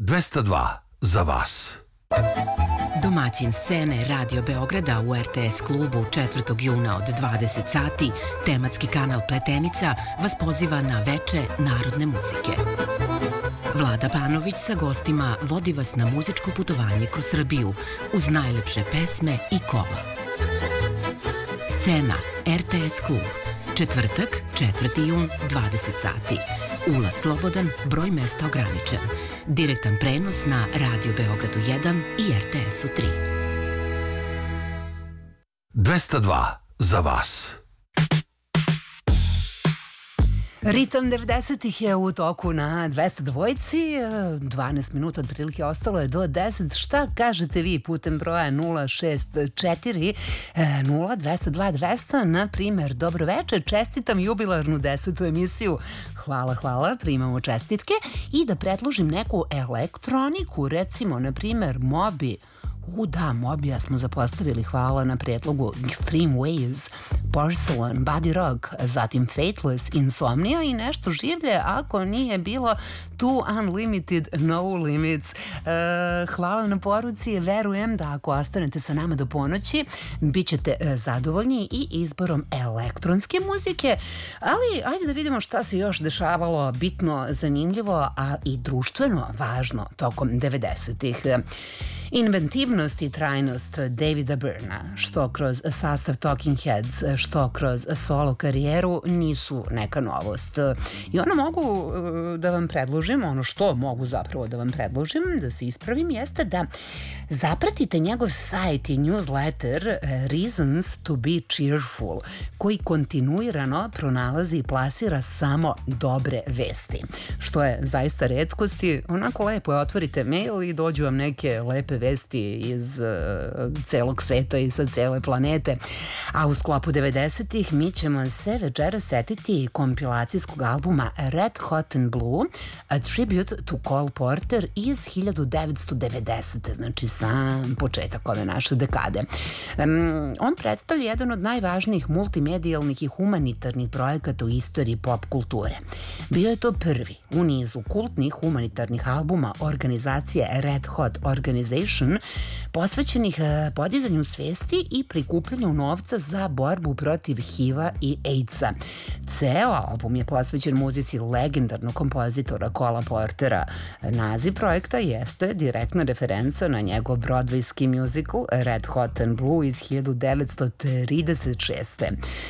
202 za vas. Domaćin scene Radio Beograda u RTS klubu 4. juna od 20 sati, tematski kanal Pletenica vas poziva na veče narodne muzike. Vlada Panović sa gostima vodi vas na muzičko putovanje kroz Srbiju uz najlepše pesme i kola. Scena RTS klub, četvrtak, 4. jun, 20 sati. Ulaz slobodan, broj mesta ograničen. Direktan prenos na Radio Beogradu 1 i RTS-u 3. 202 za vas. Ritam 90-ih je u toku na 202-ci, 12 minuta otprilike ostalo je do 10. Šta kažete vi putem broja 064 0202 200, na primer, dobro večer, čestitam jubilarnu 10. emisiju. Hvala, primamo čestitke i da predložim neku elektroniku, recimo, na primer, Mobi. Da, Mobija smo zapostavili, hvala na predlogu. Extreme Waves, Porcelain, Body Rock, zatim Fateless, Insomnia i nešto življe, ako nije bilo Too Unlimited, No Limits. Hvala na poruci, verujem da ako ostanete sa nama do ponoći, bit ćete zadovoljni i izborom elektronske muzike, ali ajde da vidimo šta se još dešavalo bitno, zanimljivo, a i društveno važno tokom 90-ih. Inventivnost i trajnost Davida Byrna, što kroz sastav Talking Heads, što kroz solo karijeru, nisu neka novost. I ono mogu da vam predložim, ono što mogu zapravo da vam predložim, da se ispravim, jeste da zapratite njegov sajt i newsletter Reasons to be Cheerful, koji kontinuirano pronalazi i plasira samo dobre vesti, što je zaista retkosti. Onako lepo je, otvorite mail i dođu vam neke lepe vesti iz celog sveta i sa cele planete. A u sklopu 90-ih mi ćemo se večeras setiti kompilacijskog albuma Red Hot and Blue, A Tribute to Cole Porter iz 1990. Znači sam početak ove naše dekade. On predstavlja jedan od najvažnijih multimedijalnih i humanitarnih projekata u istoriji pop kulture. Bio je to prvi u nizu kultnih humanitarnih albuma organizacije Red Hot Organization, posvećenih podizanju svesti i prikupljanju novca za borbu protiv HIV-a i AIDS-a. Ceo album je posvećen muzici legendarnog kompozitora Colea Portera. Naziv projekta jeste direktna referenca na njegov broadwayski musical Red Hot and Blue iz 1936.